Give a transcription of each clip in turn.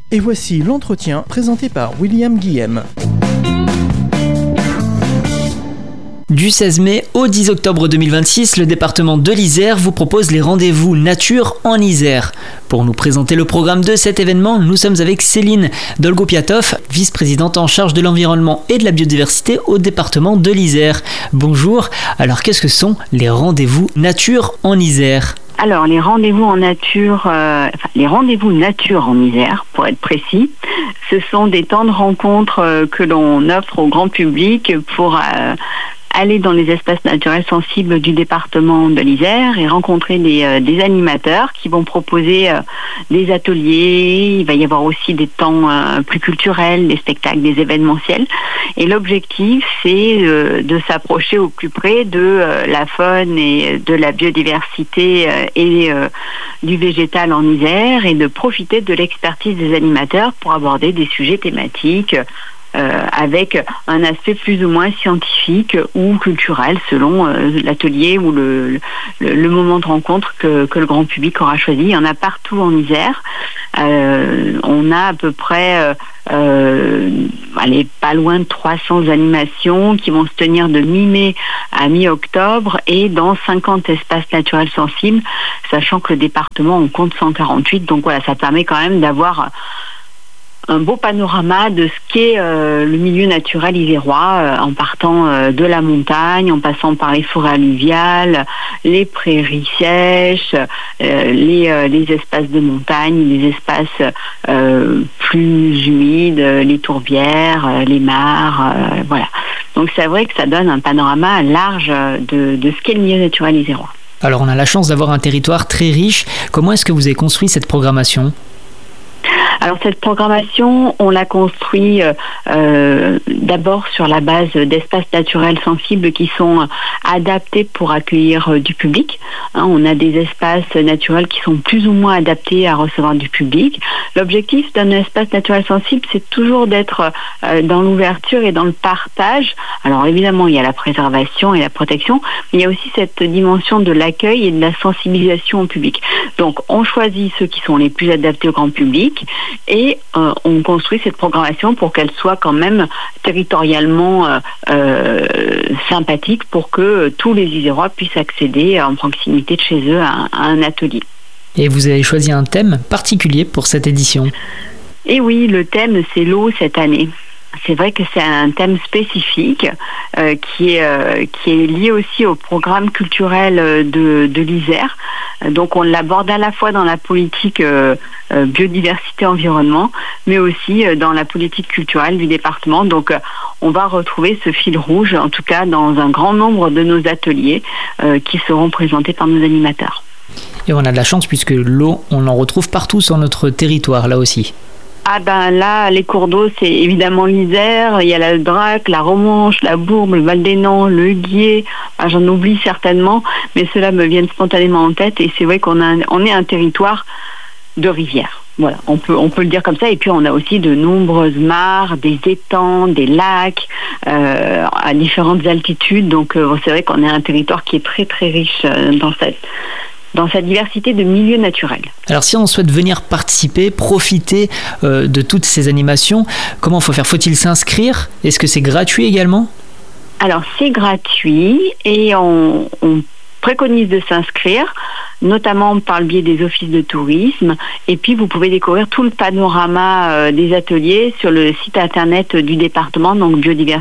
Et voici l'entretien présenté par William Guillem. Du 16 mai au 10 octobre 2026, le département de l'Isère vous propose les rendez-vous nature en Isère. Pour nous présenter le programme de cet événement, nous sommes avec Céline Dolgopiatov, vice-présidente en charge de l'environnement et de la biodiversité au département de l'Isère. Bonjour, alors qu'est-ce que sont les rendez-vous nature en Isère ? Alors, les rendez-vous en nature, les rendez-vous nature en Isère, pour être précis, ce sont des temps de rencontre que l'on offre au grand public pour aller dans les espaces naturels sensibles du département de l'Isère et rencontrer des animateurs qui vont proposer des ateliers. Il va y avoir aussi des temps plus culturels, des spectacles, des événementiels. Et l'objectif, c'est de s'approcher au plus près de la faune et de la biodiversité et du végétal en Isère et de profiter de l'expertise des animateurs pour aborder des sujets thématiques avec un aspect plus ou moins scientifique ou culturel selon l'atelier ou le moment de rencontre que le grand public aura choisi. Il y en a partout en Isère. On a à peu près pas loin de 300 animations qui vont se tenir de mi-mai à mi-octobre et dans 50 espaces naturels sensibles, sachant que le département en compte 148. Donc voilà, ça permet quand même d'avoir un beau panorama de ce qu'est le milieu naturel isérois, en partant de la montagne, en passant par les forêts alluviales, les prairies sèches, les espaces de montagne, les espaces plus humides, les tourbières, les mares, voilà. Donc c'est vrai que ça donne un panorama large de ce qu'est le milieu naturel isérois. Alors on a la chance d'avoir un territoire très riche. Comment est-ce que vous avez construit cette programmation ? Alors cette programmation, on l'a construit d'abord sur la base d'espaces naturels sensibles qui sont adaptés pour accueillir du public. On a des espaces naturels qui sont plus ou moins adaptés à recevoir du public. L'objectif d'un espace naturel sensible, c'est toujours d'être dans l'ouverture et dans le partage. Alors évidemment, il y a la préservation et la protection, mais il y a aussi cette dimension de l'accueil et de la sensibilisation au public. Donc on choisit ceux qui sont les plus adaptés au grand public et on construit cette programmation pour qu'elle soit quand même territorialement sympathique pour que tous les Isérois puissent accéder en proximité de chez eux à un atelier. Et vous avez choisi un thème particulier pour cette édition ? Et oui, le thème c'est l'eau cette année. C'est vrai que c'est un thème spécifique qui est lié aussi au programme culturel de l'Isère. Donc on l'aborde à la fois dans la politique biodiversité environnement, mais aussi dans la politique culturelle du département. Donc on va retrouver ce fil rouge, en tout cas dans un grand nombre de nos ateliers qui seront présentés par nos animateurs. Et on a de la chance puisque l'eau, on en retrouve partout sur notre territoire, là aussi. Ah ben là, les cours d'eau, c'est évidemment l'Isère, il y a la Drac, la Romanche, la Bourbe, le Val-des-Nants, le Guiers, j'en oublie certainement, mais ceux-là me viennent spontanément en tête et c'est vrai qu'on est un territoire de rivières. Voilà, on peut le dire comme ça. Et puis on a aussi de nombreuses mares, des étangs, des lacs à différentes altitudes. Donc c'est vrai qu'on est un territoire qui est très très riche dans sa diversité de milieux naturels. Alors si on souhaite venir participer, profiter de toutes ces animations, comment faut faire ? Faut-il s'inscrire ? Est-ce que c'est gratuit également ? Alors c'est gratuit et on préconise de s'inscrire, notamment par le biais des offices de tourisme. Et puis vous pouvez découvrir tout le panorama des ateliers sur le site internet du département, donc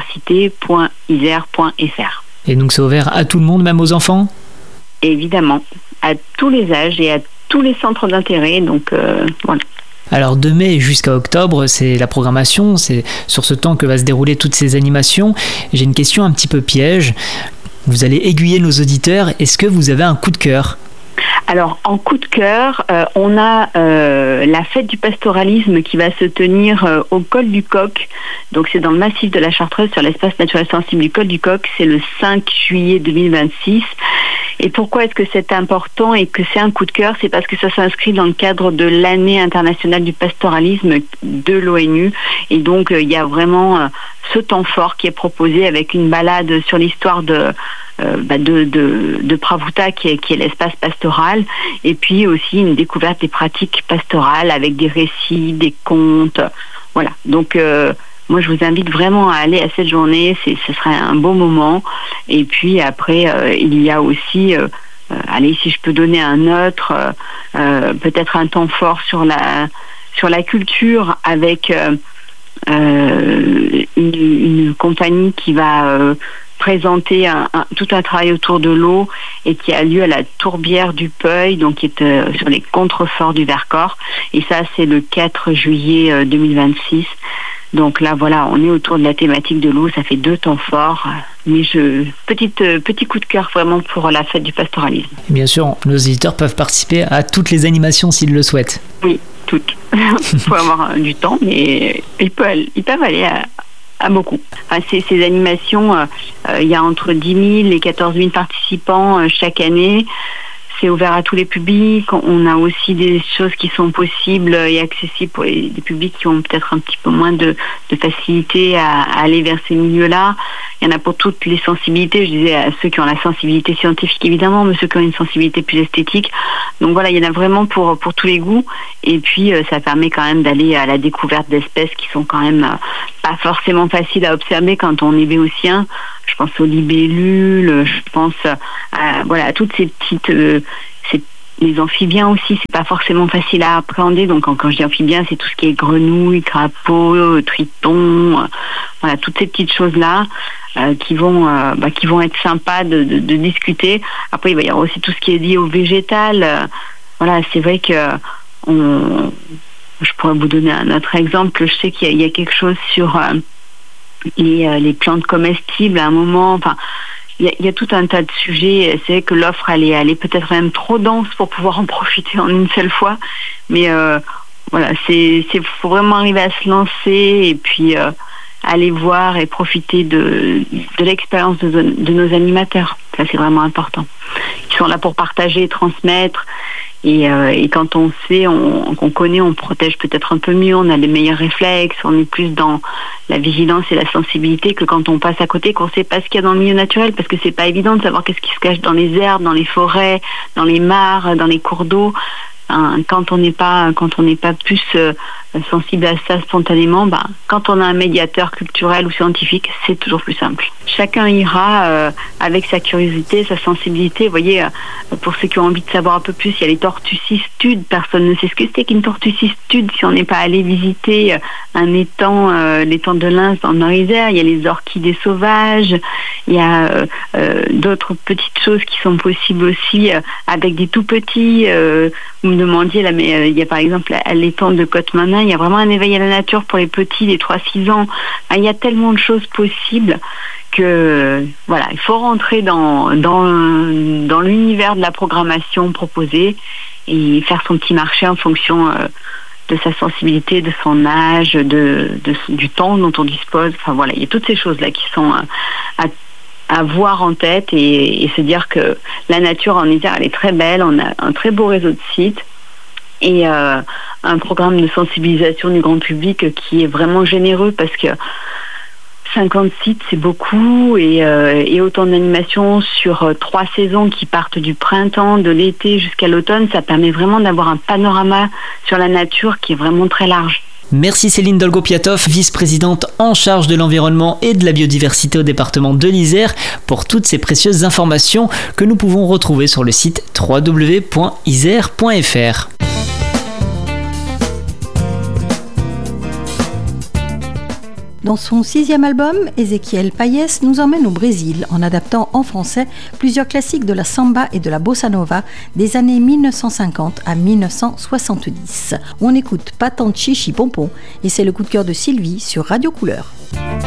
biodiversité.isère.fr. Et donc c'est ouvert à tout le monde, même aux enfants ? Évidemment, à tous les âges et à tous les centres d'intérêt, donc voilà. Alors de mai jusqu'à octobre, c'est la programmation, c'est sur ce temps que va se dérouler toutes ces animations. J'ai une question un petit peu piège, vous allez aiguiller nos auditeurs, est-ce que vous avez un coup de cœur ? Alors, en coup de cœur, on a la fête du pastoralisme qui va se tenir au Col du Coq. Donc, c'est dans le massif de la Chartreuse, sur l'espace naturel sensible du Col du Coq. C'est le 5 juillet 2026. Et pourquoi est-ce que c'est important et que c'est un coup de cœur ? C'est parce que ça s'inscrit dans le cadre de l'année internationale du pastoralisme de l'ONU. Et donc, il y a vraiment ce temps fort qui est proposé avec une balade sur l'histoire de Pravuta qui est l'espace pastoral, et puis aussi une découverte des pratiques pastorales avec des récits, des contes. Voilà. Donc moi, je vous invite vraiment à aller à cette journée. Ce serait un beau moment. Et puis après, il y a aussi, allez, si je peux donner un autre, peut-être un temps fort sur la culture avec une compagnie qui va présenter tout un travail autour de l'eau et qui a lieu à la Tourbière du Peuil, donc qui est sur les contreforts du Vercors. Et ça, c'est le 4 juillet 2026. Donc là, voilà, on est autour de la thématique de l'eau. Ça fait 2 temps forts. Mais petit coup de cœur vraiment pour la fête du pastoralisme. Bien sûr, nos auditeurs peuvent participer à toutes les animations s'ils le souhaitent. Oui, toutes. Il faut avoir du temps, mais ils peuvent aller à beaucoup. Enfin, ces animations, il y a entre 10 000 et 14 000 participants chaque année. C'est ouvert à tous les publics. On a aussi des choses qui sont possibles et accessibles pour des publics qui ont peut-être un petit peu moins de facilité à aller vers ces milieux-là. Il y en a pour toutes les sensibilités. Je disais à ceux qui ont la sensibilité scientifique, évidemment, mais ceux qui ont une sensibilité plus esthétique. Donc voilà, il y en a vraiment pour tous les goûts. Et puis, ça permet quand même d'aller à la découverte d'espèces qui sont quand même pas forcément faciles à observer quand on est béotien. Je pense aux libellules, je pense à toutes ces petites... les amphibiens aussi, c'est pas forcément facile à appréhender. Donc quand je dis amphibiens, c'est tout ce qui est grenouilles, crapauds, tritons, voilà, toutes ces petites choses-là qui vont être sympas de discuter. Après, il va y avoir aussi tout ce qui est lié au végétal. Voilà, c'est vrai que je pourrais vous donner un autre exemple. Je sais qu'il y a quelque chose sur les plantes comestibles à un moment. Enfin, il y a tout un tas de sujets. C'est vrai que l'offre elle est peut-être même trop dense pour pouvoir en profiter en une seule fois. Mais voilà, faut vraiment arriver à se lancer et puis aller voir et profiter de l'expérience de nos animateurs. Ça, c'est vraiment important. Ils sont là pour partager et transmettre. Et quand on sait, qu'on connaît, on protège peut-être un peu mieux, on a les meilleurs réflexes, on est plus dans la vigilance et la sensibilité que quand on passe à côté, qu'on ne sait pas ce qu'il y a dans le milieu naturel, parce que c'est pas évident de savoir qu'est-ce qui se cache dans les herbes, dans les forêts, dans les mares, dans les cours d'eau. Quand on n'est pas plus sensible à ça spontanément, quand on a un médiateur culturel ou scientifique, c'est toujours plus simple. Chacun ira avec sa curiosité, sa sensibilité. Vous voyez, pour ceux qui ont envie de savoir un peu plus, il y a les tortues cistudes. Personne ne sait ce que c'est qu'une tortue cistude si on n'est pas allé visiter un étang, l'étang de Lens dans le Nord-Isère. Il y a les orchidées sauvages. Il y a d'autres petites choses qui sont possibles aussi avec des tout petits. Vous me demandiez là, mais il y a par exemple à l'étang de Côte-Manin, il y a vraiment un éveil à la nature pour les petits, les 3-6 ans. Il y a tellement de choses possibles que voilà, il faut rentrer dans l'univers de la programmation proposée et faire son petit marché en fonction de sa sensibilité, de son âge, du temps dont on dispose. Enfin voilà, il y a toutes ces choses-là qui sont à voir en tête et se dire que la nature en Isère, elle est très belle. On a un très beau réseau de sites et un programme de sensibilisation du grand public qui est vraiment généreux parce que 50 sites, c'est beaucoup et autant d'animations sur 3 saisons qui partent du printemps, de l'été jusqu'à l'automne, ça permet vraiment d'avoir un panorama sur la nature qui est vraiment très large. Merci Céline Dolgopiatov, vice-présidente en charge de l'environnement et de la biodiversité au département de l'Isère, pour toutes ces précieuses informations que nous pouvons retrouver sur le site www.isère.fr. Dans son 6e album, Ezequiel Payès nous emmène au Brésil en adaptant en français plusieurs classiques de la samba et de la bossa nova des années 1950 à 1970. On écoute Pas tant de chichi pompon et c'est le coup de cœur de Sylvie sur Radio Couleur.